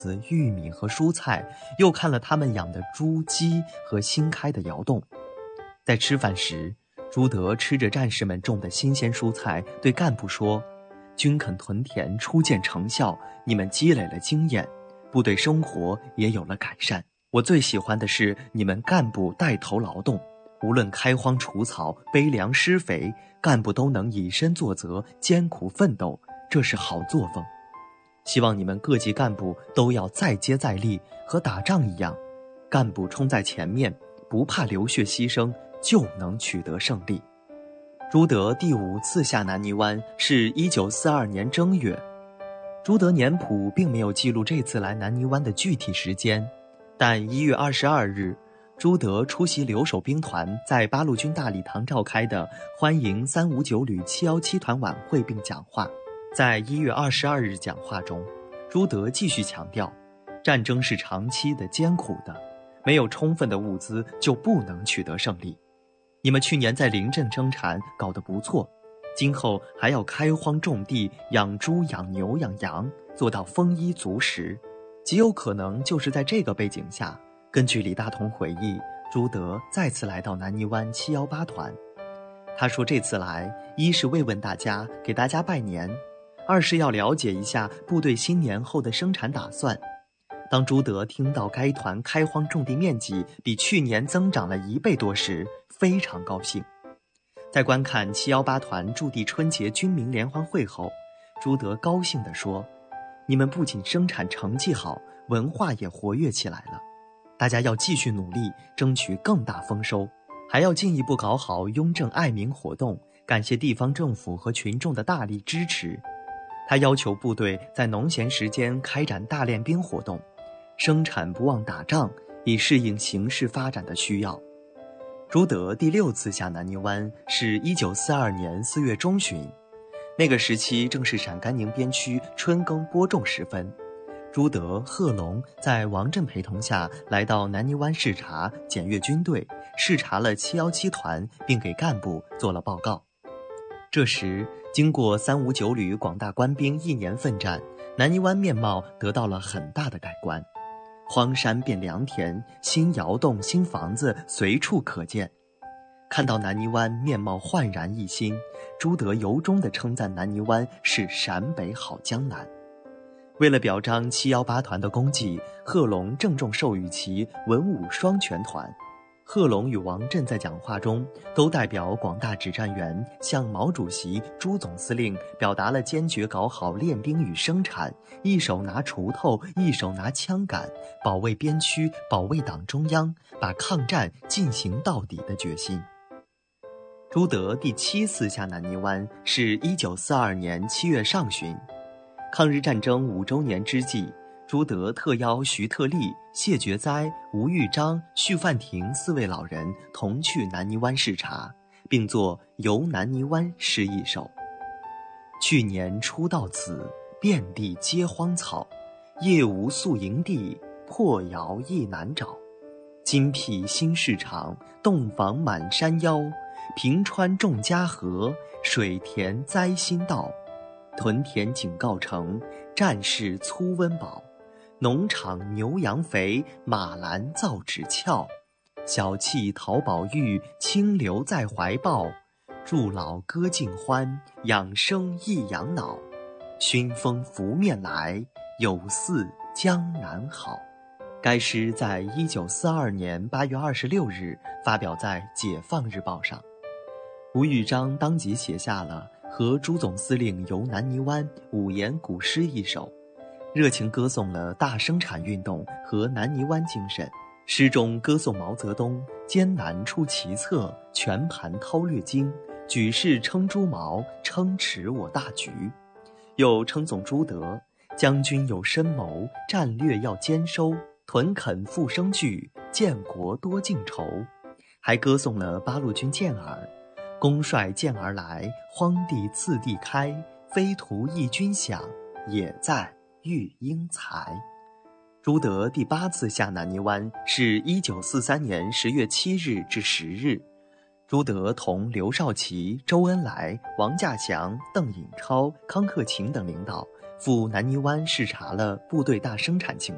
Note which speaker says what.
Speaker 1: 玉米和蔬菜，又看了他们养的猪、鸡和新开的窑洞。在吃饭时，朱德吃着战士们种的新鲜蔬菜，对干部说：“均垦屯田初见成效，你们积累了经验，部队生活也有了改善。我最喜欢的是你们干部带头劳动，无论开荒除草、背粮施肥，干部都能以身作则，艰苦奋斗，这是好作风。希望你们各级干部都要再接再厉，和打仗一样，干部冲在前面，不怕流血牺牲，就能取得胜利。”朱德第5次下南泥湾是1942年正月。朱德年谱并没有记录这次来南泥湾的具体时间，但1月22日，朱德出席留守兵团在八路军大礼堂召开的欢迎359旅717团晚会并讲话。在1月22日讲话中，朱德继续强调，战争是长期的、艰苦的，没有充分的物资就不能取得胜利。你们去年在临镇生产搞得不错，今后还要开荒种地，养猪、养牛、养羊，做到丰衣足食。极有可能就是在这个背景下，根据李大同回忆，朱德再次来到南泥湾718团。他说这次来，一是慰问大家，给大家拜年；二是要了解一下部队新年后的生产打算。当朱德听到该团开荒种地面积比去年增长了1倍多时，非常高兴。在观看718团驻地春节军民联欢会后，朱德高兴地说：“你们不仅生产成绩好，文化也活跃起来了。大家要继续努力，争取更大丰收，还要进一步搞好雍正爱民活动，感谢地方政府和群众的大力支持。”他要求部队在农闲时间开展大练兵活动，生产不忘打仗，以适应形势发展的需要。朱德第6次下南泥湾是1942年4月中旬，那个时期正是陕甘宁边区春耕播种时分。朱德、贺龙在王震陪同下来到南泥湾视察，检阅军队，视察了717团，并给干部做了报告。这时，经过359旅广大官兵1年奋战，南泥湾面貌得到了很大的改观。荒山变良田，新窑洞、新房子随处可见。看到南泥湾面貌焕然一新，朱德由衷地称赞南泥湾是陕北好江南。为了表彰718团的功绩，贺龙郑重授予其文武双全团。贺龙与王震在讲话中都代表广大指战员向毛主席、朱总司令表达了坚决搞好练兵与生产，一手拿锄头，一手拿枪杆，保卫边区，保卫党中央，把抗战进行到底的决心。朱德第7次下南泥湾是1942年7月上旬。抗日战争5周年之际，朱德特邀徐特立、谢觉哉、吴玉章、徐范廷4位老人同去南泥湾视察，并作《游南泥湾》诗一首。去年初到此，遍地皆荒草，夜无宿营地，破窑亦难找。今辟新市场，洞房满山腰，平川种嘉禾，水田栽新稻。屯田警告城，战士粗温饱。农场牛羊肥，马栏造纸俏。小憩淘宝玉，清流在怀抱。助老歌尽欢，养生益养脑。熏风拂面来，有似江南好。该诗在1942年8月26日发表在《解放日报》上。吴玉章当即写下了和朱总司令游南泥湾5言古诗一首，热情歌颂了大生产运动和南泥湾精神。诗中歌颂毛泽东艰难出奇策，全盘韬略精，举世称朱毛，称持我大局。又称颂朱德将军有深谋，战略要坚收，屯垦复生聚，建国多尽愁。还歌颂了八路军健儿，公率健儿来，荒地次第开，非图一军饷，也在育英才。朱德第8次下南泥湾是1943年10月7日至10日。朱德同刘少奇、周恩来、王稼祥、邓颖超、康克勤等领导赴南泥湾视察了部队大生产情